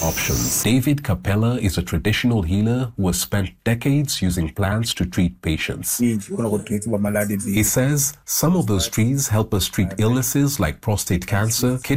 options. David Capella is a traditional healer who has spent decades using plants to treat patients. He says some of those trees help us treat illnesses like prostate cancer,